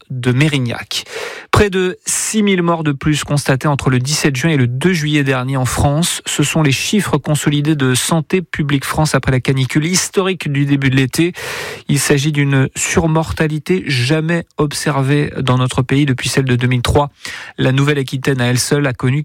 de Mérignac. Près de 6000 morts de plus constatés entre le 17 juin et le 2 juillet dernier en France. Ce sont les chiffres consolidés de Santé publique France après la canicule historique du début de l'été. Il s'agit d'une surmortalité jamais observée dans notre pays depuis celle de 2003. La Nouvelle-Aquitaine à elle seule a connu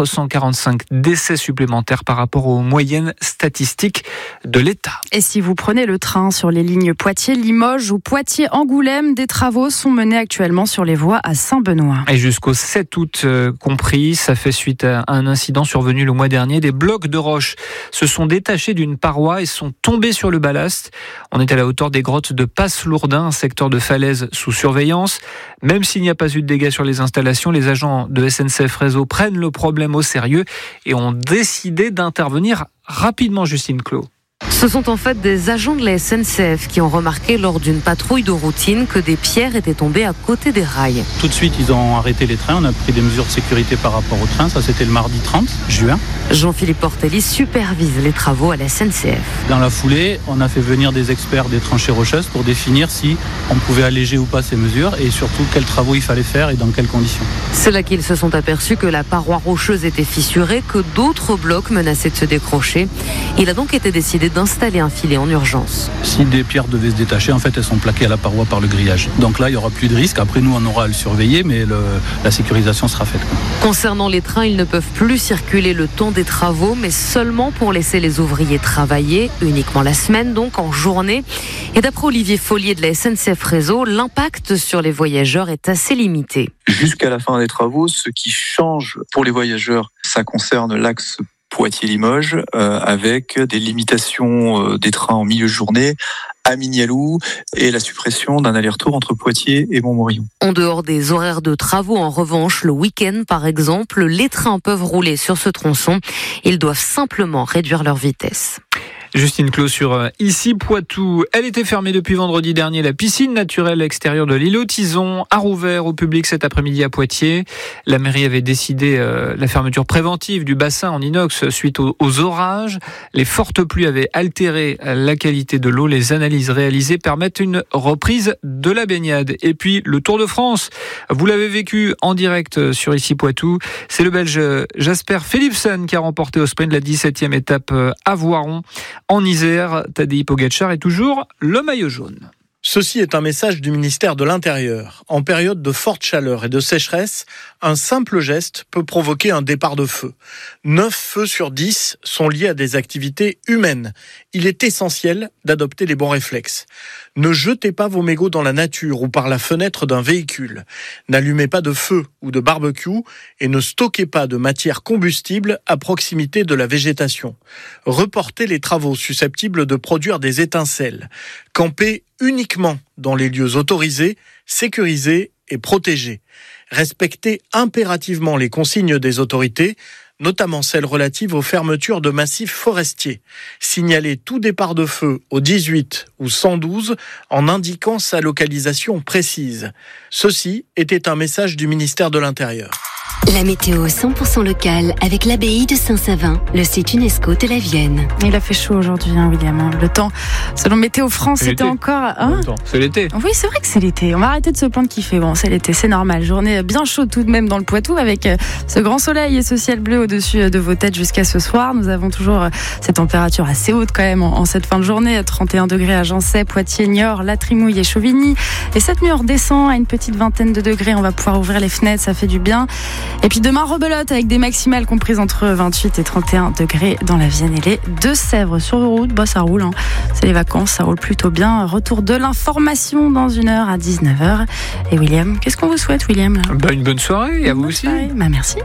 445 décès supplémentaires par rapport aux moyennes statistiques de l'État. Et si vous prenez le train sur les lignes Poitiers-Limoges ou Poitiers-Angoulême, des travaux sont menés actuellement sur les voies à Saint-Benoît. Et jusqu'au 7 août compris, ça fait suite à un incident survenu le mois dernier. Des blocs de roches se sont détachés d'une paroi et sont tombés sur le ballast. On est à la hauteur des grottes de Passe-Lourdin, un secteur de falaise sous surveillance. Même s'il n'y a pas eu de dégâts sur les installations, les agents de SNCF Réseau prennent le problème au sérieux et ont décidé d'intervenir rapidement, Justine Clos. Ce sont en fait des agents de la SNCF qui ont remarqué lors d'une patrouille de routine que des pierres étaient tombées à côté des rails. Tout de suite, ils ont arrêté les trains. On a pris des mesures de sécurité par rapport aux trains. Ça, c'était le mardi 30 juin. Jean-Philippe Portelli supervise les travaux à la SNCF. Dans la foulée, on a fait venir des experts des tranchées rocheuses pour définir si on pouvait alléger ou pas ces mesures et surtout quels travaux il fallait faire et dans quelles conditions. C'est là qu'ils se sont aperçus que la paroi rocheuse était fissurée, que d'autres blocs menaçaient de se décrocher. Il a donc été décidé d'installer un filet en urgence. Si des pierres devaient se détacher, en fait, elles sont plaquées à la paroi par le grillage. Donc là, il n'y aura plus de risque. Après, nous, on aura à le surveiller, mais la sécurisation sera faite. Concernant les trains, ils ne peuvent plus circuler le temps des travaux, mais seulement pour laisser les ouvriers travailler, uniquement la semaine, donc en journée. Et d'après Olivier Follier de la SNCF Réseau, l'impact sur les voyageurs est assez limité. Jusqu'à la fin des travaux, ce qui change pour les voyageurs, ça concerne l'axe Poitiers-Limoges, avec des limitations des trains en milieu de journée à Mignaloux et la suppression d'un aller-retour entre Poitiers et Montmorillon. En dehors des horaires de travaux, en revanche, le week-end par exemple, les trains peuvent rouler sur ce tronçon. Ils doivent simplement réduire leur vitesse. Justine Clos sur Ici Poitou. Elle était fermée depuis vendredi dernier. La piscine naturelle extérieure de l'île Tison a rouvert au public cet après-midi à Poitiers. La mairie avait décidé la fermeture préventive du bassin en inox suite aux orages. Les fortes pluies avaient altéré la qualité de l'eau. Les analyses réalisées permettent une reprise de la baignade. Et puis le Tour de France, vous l'avez vécu en direct sur Ici Poitou. C'est le Belge Jasper Philipsen qui a remporté au sprint la 17e étape à Voiron. En Isère, Tadej Pogačar est toujours le maillot jaune. Ceci est un message du ministère de l'Intérieur. En période de forte chaleur et de sécheresse, un simple geste peut provoquer un départ de feu. 9 feux sur 10 sont liés à des activités humaines. Il est essentiel d'adopter les bons réflexes. Ne jetez pas vos mégots dans la nature ou par la fenêtre d'un véhicule. N'allumez pas de feu ou de barbecue et ne stockez pas de matière combustible à proximité de la végétation. Reportez les travaux susceptibles de produire des étincelles. Campez uniquement dans les lieux autorisés, sécurisés et protégés. Respectez impérativement les consignes des autorités, notamment celles relatives aux fermetures de massifs forestiers. Signalez tout départ de feu au 18 ou 112 en indiquant sa localisation précise. Ceci était un message du ministère de l'Intérieur. La météo 100% locale avec l'abbaye de Saint-Savin, le site UNESCO de la Vienne. Il a fait chaud aujourd'hui, William. Le temps, selon Météo France, c'était encore... C'est l'été. Oui, c'est vrai que c'est l'été. On va arrêter de se plaindre qu'il fait bon. C'est l'été, c'est normal. Journée bien chaude tout de même dans le Poitou avec ce grand soleil et ce ciel bleu au-dessus de vos têtes jusqu'à ce soir. Nous avons toujours cette température assez haute quand même en cette fin de journée. 31 degrés à Jancet, Poitiers, Niort, La Trimouille et Chauvigny. Et cette nuit, on redescend à une petite vingtaine de degrés. On va pouvoir ouvrir les fenêtres, ça fait du bien. Et puis demain, rebelote avec des maximales comprises entre 28 et 31 degrés dans la Vienne et les Deux-Sèvres. Sur les routes, ça roule. C'est les vacances, ça roule plutôt bien. Retour de l'information dans 1 heure à 19h. Et William, qu'est-ce qu'on vous souhaite, William là ? Une bonne soirée, et à vous aussi. Merci.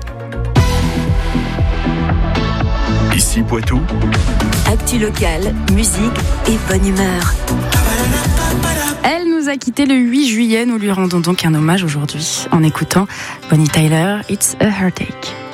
Ici Poitou. Actu locale, musique et bonne humeur. Elle nous a quitté le 8 juillet. Nous lui rendons donc un hommage aujourd'hui en écoutant Bonnie Tyler, It's a Heartache.